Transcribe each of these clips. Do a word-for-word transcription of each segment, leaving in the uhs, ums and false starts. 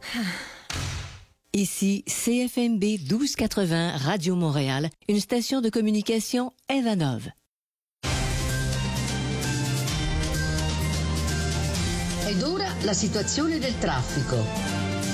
Ici C F M B douze quatre-vingts Radio Montréal, une station de communication Evanov. Ed ora la situazione del traffico.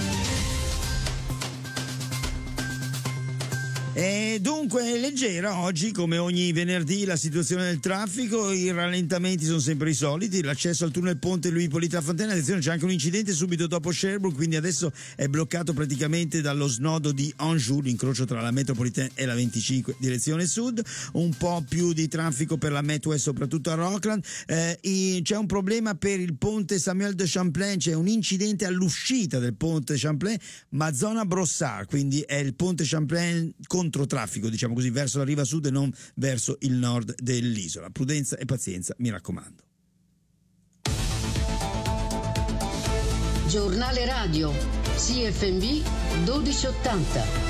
E dunque leggera oggi, come ogni venerdì, la situazione del traffico. I rallentamenti sono sempre i soliti. L'accesso al tunnel ponte Louis Hippolyte Lafontaine, attenzione, c'è anche un incidente subito dopo Sherbrooke, quindi adesso è bloccato praticamente dallo snodo di Anjou, l'incrocio tra la Metropolitaine e la venticinque direzione sud. Un po' più di traffico per la Metwest, soprattutto a Rockland. Eh, c'è un problema per il ponte Samuel de Champlain, c'è un incidente all'uscita del ponte Champlain, ma zona Brossard, quindi è il ponte Champlain con traffico, diciamo così, verso la riva sud e non verso il nord dell'isola. Prudenza e pazienza, mi raccomando. Giornale radio C F M B dodici ottanta.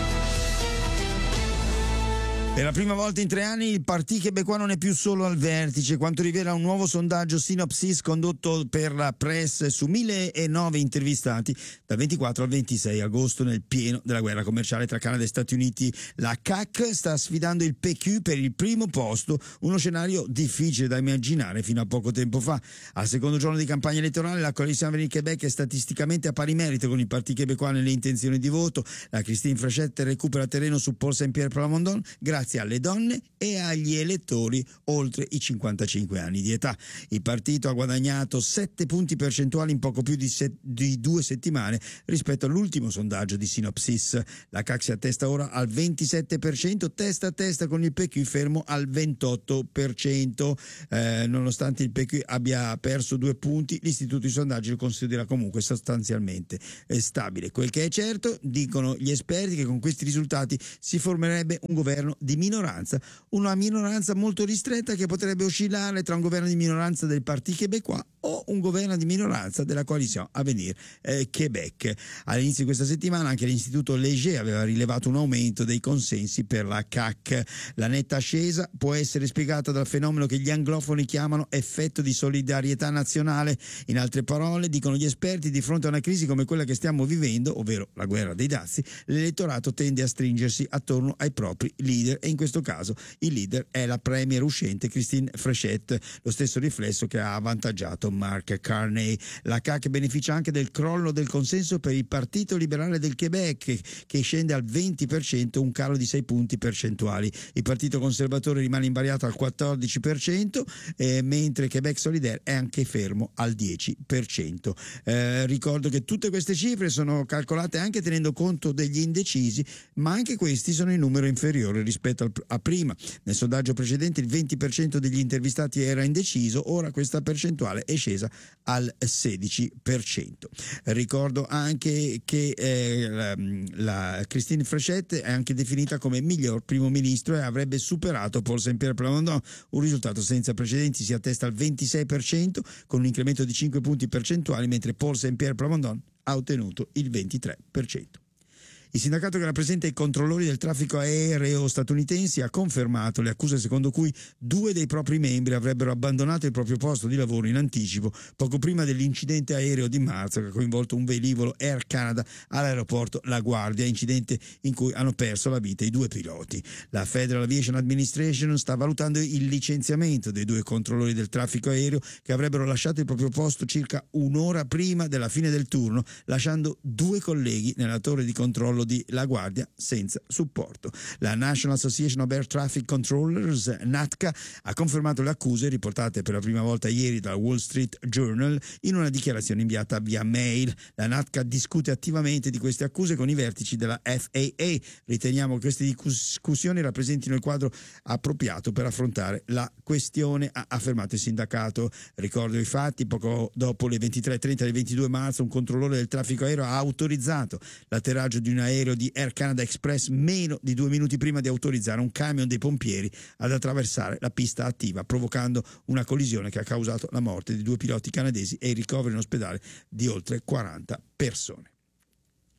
Per la prima volta in tre anni il Parti Québécois non è più solo al vertice, quanto rivela un nuovo sondaggio Synopsis condotto per la Press su mille nove intervistati dal ventiquattro al ventisei agosto nel pieno della guerra commerciale tra Canada e Stati Uniti. La C A C sta sfidando il P Q per il primo posto, uno scenario difficile da immaginare fino a poco tempo fa. Al secondo giorno di campagna elettorale la coalizione Avenir Québec è statisticamente a pari merito con il Parti Québécois nelle intenzioni di voto. La Christine Frechette recupera terreno su Paul Saint-Pierre Plamondon grazie alle donne e agli elettori oltre i cinquantacinque anni di età. Il partito ha guadagnato sette punti percentuali in poco più di, set, di due settimane rispetto all'ultimo sondaggio di Synopsis. La C A C si attesta ora al ventisette per cento, testa a testa con il P Q fermo al ventotto per cento. Eh, nonostante il P Q abbia perso due punti, l'istituto di sondaggi lo considera comunque sostanzialmente eh, stabile. Quel che è certo, dicono gli esperti, che con questi risultati si formerebbe un governo di minoranza, una minoranza molto ristretta che potrebbe oscillare tra un governo di minoranza del Parti Québécois o un governo di minoranza della coalizione Avenir eh, Québec. All'inizio di questa settimana anche l'Istituto Léger aveva rilevato un aumento dei consensi per la C A C. La netta ascesa può essere spiegata dal fenomeno che gli anglofoni chiamano effetto di solidarietà nazionale. In altre parole, dicono gli esperti, di fronte a una crisi come quella che stiamo vivendo, ovvero la guerra dei dazi, l'elettorato tende a stringersi attorno ai propri leader, e in questo caso il leader è la premier uscente Christine Frechette, lo stesso riflesso che ha avvantaggiato Mark Carney. La C A C beneficia anche del crollo del consenso per il Partito Liberale del Québec, che scende al venti per cento, un calo di sei punti percentuali. Il Partito Conservatore rimane invariato al quattordici per cento, eh, mentre Québec Solidaire è anche fermo al dieci per cento. Eh, ricordo che tutte queste cifre sono calcolate anche tenendo conto degli indecisi, ma anche questi sono in numero inferiore rispetto al, a prima. Nel sondaggio precedente il venti per cento degli intervistati era indeciso, ora questa percentuale è scesa al sedici per cento. Ricordo anche che eh, la, la Christine Frechette è anche definita come miglior primo ministro e avrebbe superato Paul Saint-Pierre Plamondon, un risultato senza precedenti. Si attesta al ventisei per cento con un incremento di cinque punti percentuali, mentre Paul Saint-Pierre Plamondon ha ottenuto il ventitré per cento. Il sindacato che rappresenta i controllori del traffico aereo statunitensi ha confermato le accuse secondo cui due dei propri membri avrebbero abbandonato il proprio posto di lavoro in anticipo poco prima dell'incidente aereo di marzo che ha coinvolto un velivolo Air Canada all'aeroporto LaGuardia, incidente in cui hanno perso la vita i due piloti. La Federal Aviation Administration sta valutando il licenziamento dei due controllori del traffico aereo che avrebbero lasciato il proprio posto circa un'ora prima della fine del turno, lasciando due colleghi nella torre di controllo di LaGuardia senza supporto. La National Association of Air Traffic Controllers, NATCA, ha confermato le accuse riportate per la prima volta ieri dal Wall Street Journal in una dichiarazione inviata via mail. La NATCA discute attivamente di queste accuse con i vertici della F A A. Riteniamo che queste discussioni rappresentino il quadro appropriato per affrontare la questione, ha affermato il sindacato. Ricordo i fatti: poco dopo le ventitré e trenta del ventidue marzo un controllore del traffico aereo ha autorizzato l'atterraggio di un aereo di Air Canada Express meno di due minuti prima di autorizzare un camion dei pompieri ad attraversare la pista attiva, provocando una collisione che ha causato la morte di due piloti canadesi e il ricovero in ospedale di oltre quaranta persone.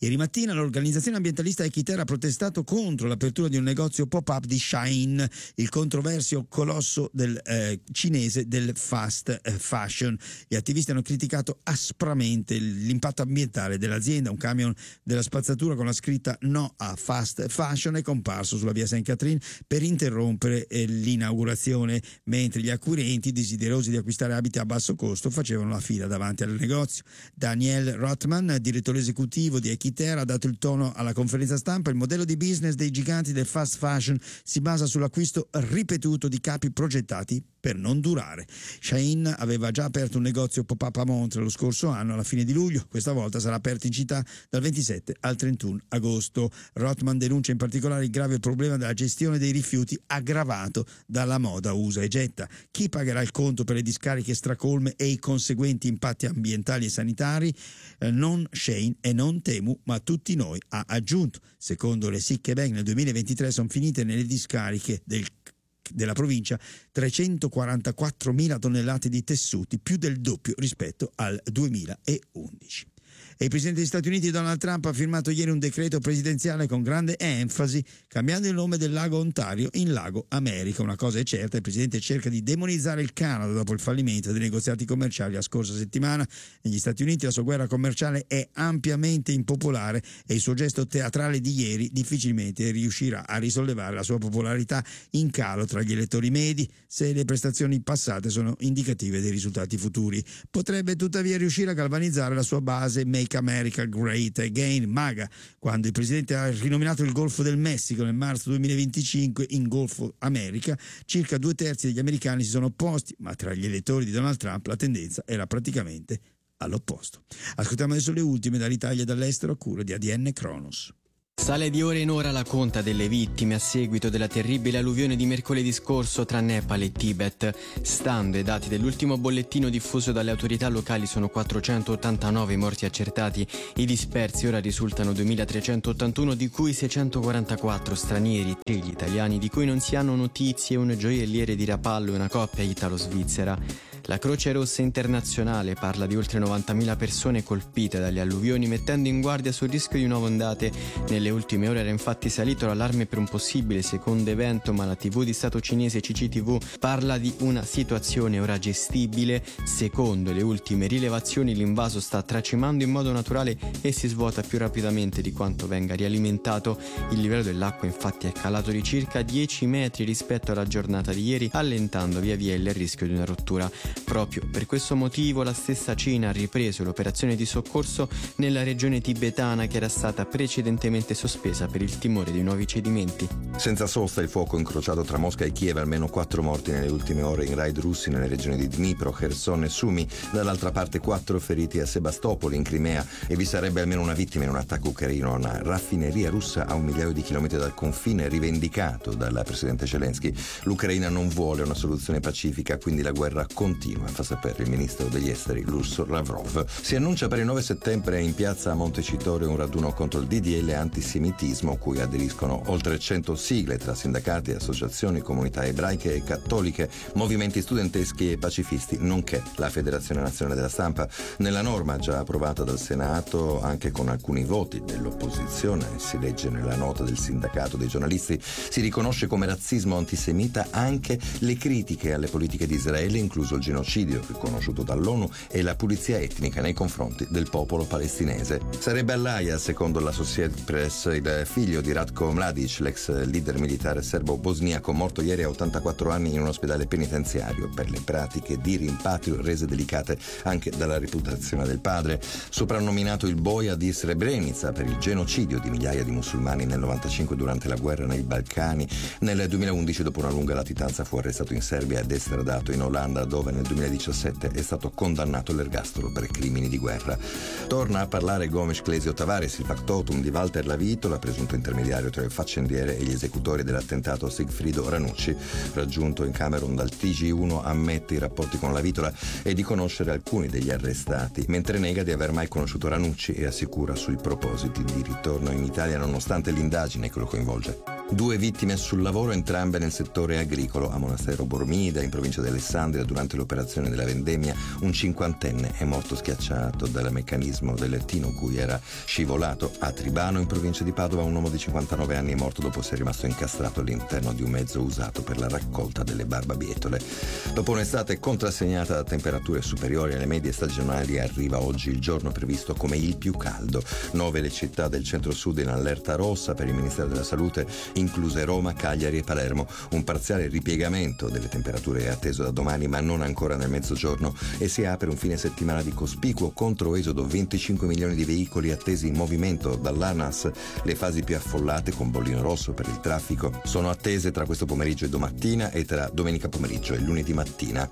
Ieri mattina l'organizzazione ambientalista Equiterra ha protestato contro l'apertura di un negozio pop-up di Shein, il controverso colosso del, eh, cinese del fast eh, fashion. Gli attivisti hanno criticato aspramente l'impatto ambientale dell'azienda. Un camion della spazzatura con la scritta no a fast fashion è comparso sulla via Saint Catherine per interrompere eh, l'inaugurazione, mentre gli acquirenti desiderosi di acquistare abiti a basso costo facevano la fila davanti al negozio. Daniel Rothman, direttore esecutivo di Equiterra, ha dato il tono alla conferenza stampa. Il modello di business dei giganti del fast fashion si basa sull'acquisto ripetuto di capi progettati per non durare. Shein aveva già aperto un negozio pop-up a Montre lo scorso anno, alla fine di luglio. Questa volta sarà aperto in città dal ventisette al trentuno agosto. Rothman denuncia in particolare il grave problema della gestione dei rifiuti aggravato dalla moda usa e getta. Chi pagherà il conto per le discariche stracolme e i conseguenti impatti ambientali e sanitari? Eh, non Shein e non Temu, ma tutti noi, ha aggiunto. Secondo le Sicche Bank nel duemilaventitré sono finite nelle discariche del della provincia trecentoquarantaquattromila tonnellate di tessuti, più del doppio rispetto al duemilaundici. E il presidente degli Stati Uniti Donald Trump ha firmato ieri un decreto presidenziale con grande enfasi, cambiando il nome del lago Ontario in Lago America. Una cosa è certa: il presidente cerca di demonizzare il Canada dopo il fallimento dei negoziati commerciali la scorsa settimana. Negli Stati Uniti la sua guerra commerciale è ampiamente impopolare e il suo gesto teatrale di ieri difficilmente riuscirà a risollevare la sua popolarità in calo tra gli elettori medi, se le prestazioni passate sono indicative dei risultati futuri. Potrebbe tuttavia riuscire a galvanizzare la sua base Make America Great Again, MAGA, quando il presidente ha rinominato il Golfo del Messico nel marzo duemilaventicinque in Golfo America. Circa due terzi degli americani si sono opposti, ma tra gli elettori di Donald Trump la tendenza era praticamente all'opposto. Ascoltiamo adesso le ultime dall'Italia e dall'estero a cura di A D N Kronos. Sale di ora in ora la conta delle vittime a seguito della terribile alluvione di mercoledì scorso tra Nepal e Tibet. Stando ai dati dell'ultimo bollettino diffuso dalle autorità locali sono quattrocentottantanove i morti accertati. I dispersi ora risultano duemilatrecentottantuno, di cui seicentoquarantaquattro stranieri, tre gli italiani di cui non si hanno notizie, un gioielliere di Rapallo e una coppia italo-svizzera. La Croce Rossa Internazionale parla di oltre novantamila persone colpite dalle alluvioni, mettendo in guardia sul rischio di nuove ondate. Nelle ultime ore era infatti salito l'allarme per un possibile secondo evento, ma la tivù di Stato cinese C C T V parla di una situazione ora gestibile. Secondo le ultime rilevazioni l'invaso sta tracimando in modo naturale e si svuota più rapidamente di quanto venga rialimentato. Il livello dell'acqua infatti è calato di circa dieci metri rispetto alla giornata di ieri, allentando via via il rischio di una rottura. Proprio per questo motivo la stessa Cina ha ripreso l'operazione di soccorso nella regione tibetana, che era stata precedentemente sospesa per il timore di nuovi cedimenti. Senza sosta il fuoco incrociato tra Mosca e Kiev, almeno quattro morti nelle ultime ore in raid russi nelle regioni di Dnipro, Kherson e Sumy. Dall'altra parte quattro feriti a Sebastopoli in Crimea, e vi sarebbe almeno una vittima in un attacco ucraino a una raffineria russa a un migliaio di chilometri dal confine, rivendicato dal presidente Zelensky. L'Ucraina non vuole una soluzione pacifica, quindi la guerra continua, fa sapere il ministro degli esteri Lusso Lavrov. Si annuncia per il nove settembre in piazza Montecitorio un raduno contro il D D L antisemitismo, cui aderiscono oltre cento sigle tra sindacati, associazioni, comunità ebraiche e cattoliche, movimenti studenteschi e pacifisti, nonché la Federazione Nazionale della Stampa. Nella norma già approvata dal Senato, anche con alcuni voti dell'opposizione, si legge nella nota del sindacato dei giornalisti, si riconosce come razzismo antisemita anche le critiche alle politiche di Israele, incluso il genocidio riconosciuto dall'ONU e la pulizia etnica nei confronti del popolo palestinese. Sarebbe all'Aia, secondo l'Associated Press, il figlio di Ratko Mladic, l'ex leader militare serbo-bosniaco, morto ieri a ottantaquattro anni in un ospedale penitenziario per le pratiche di rimpatrio rese delicate anche dalla reputazione del padre. Soprannominato il boia di Srebrenica per il genocidio di migliaia di musulmani nel novantacinque durante la guerra nei Balcani, nel duemilaundici dopo una lunga latitanza fu arrestato in Serbia ed estradato in Olanda, dove nel duemiladiciassette è stato condannato all'ergastolo per crimini di guerra. Torna a parlare Gomes Clesio Tavares, il factotum di Walter Lavitola, presunto intermediario tra il faccendiere e gli esecutori dell'attentato Sigfrido Ranucci. Raggiunto in Camerun dal T G uno, ammette i rapporti con Lavitola e di conoscere alcuni degli arrestati, mentre nega di aver mai conosciuto Ranucci e assicura sui propositi di ritorno in Italia nonostante l'indagine che lo coinvolge. Due vittime sul lavoro, entrambe nel settore agricolo. A Monastero Bormida, in provincia di Alessandria, durante l'operazione della vendemmia, un cinquantenne è morto schiacciato dal meccanismo del lettino cui era scivolato. A Tribano, in provincia di Padova, un uomo di cinquantanove anni è morto dopo essere rimasto incastrato all'interno di un mezzo usato per la raccolta delle barbabietole. Dopo un'estate contrassegnata da temperature superiori alle medie stagionali, arriva oggi il giorno previsto come il più caldo. Nove le città del centro-sud in allerta rossa per il Ministero della Salute, incluse Roma, Cagliari e Palermo. Un parziale ripiegamento delle temperature è atteso da domani, ma non ancora nel mezzogiorno, e si apre un fine settimana di cospicuo controesodo. venticinque milioni di veicoli attesi in movimento dall'ANAS. Le fasi più affollate, con bollino rosso per il traffico, sono attese tra questo pomeriggio e domattina e tra domenica pomeriggio e lunedì mattina.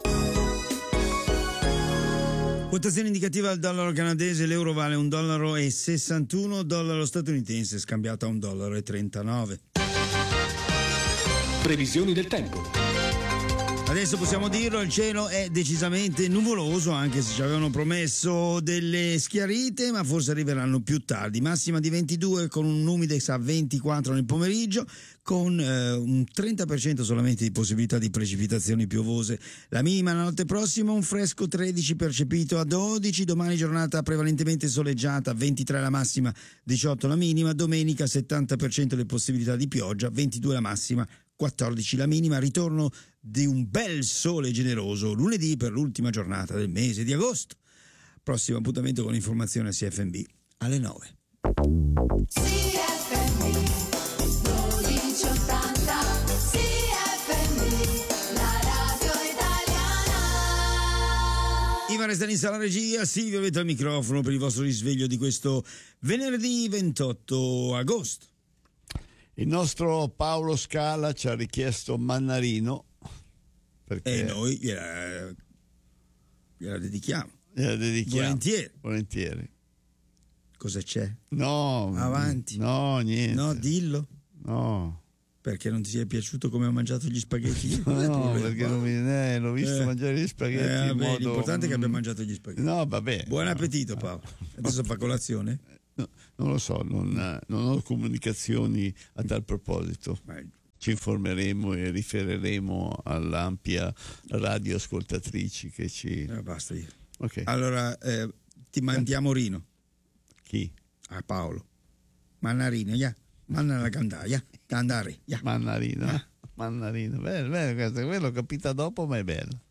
Quotazione indicativa al dollaro canadese: l'euro vale un dollaro e sessantuno, dollaro statunitense scambiato a un dollaro e trentanove. Previsioni del tempo. Adesso possiamo dirlo, il cielo è decisamente nuvoloso, anche se ci avevano promesso delle schiarite, ma forse arriveranno più tardi. Massima di ventidue con un humidex a ventiquattro nel pomeriggio, con eh, un trenta per cento solamente di possibilità di precipitazioni piovose. La minima la notte prossima, un fresco tredici percepito a dodici. Domani giornata prevalentemente soleggiata, ventitré la massima, diciotto la minima. Domenica settanta per cento le possibilità di pioggia, ventidue la massima, quattordici la minima. Ritorno di un bel sole generoso lunedì per l'ultima giornata del mese di agosto. Prossimo appuntamento con informazione a C F M B alle nove. C F M B dodici ottanta, C F M B, la radio italiana. Ivan Stanis alla regia, Silvio avete al microfono per il vostro risveglio di questo venerdì ventotto agosto. Il nostro Paolo Scala ci ha richiesto Mannarino perché E noi gliela, gliela dedichiamo. gliela dedichiamo. Volentieri. Volentieri. Cosa c'è? No. Avanti. No, niente. No, dillo. No. Perché non ti è piaciuto come ho mangiato gli spaghetti? Qual è il No, problema? perché non mi, eh, l'ho visto Eh. mangiare gli spaghetti Eh, in vabbè, modo... l'importante è che abbia mangiato gli spaghetti. No, vabbè. Buon appetito, Paolo. Adesso fa colazione? No, non lo so, non, non ho comunicazioni a tal proposito. Ma- Ci informeremo e riferiremo all'ampia radio ascoltatrici che ci... eh, basta io. Ok, Allora, eh, ti mandiamo Rino chi? a Paolo. Mannarino, ya. Manna la candaia. Candare, ya. Mannarino, eh? Mannarino, bello, bello, questo, quello l'ho capita dopo, ma è bello.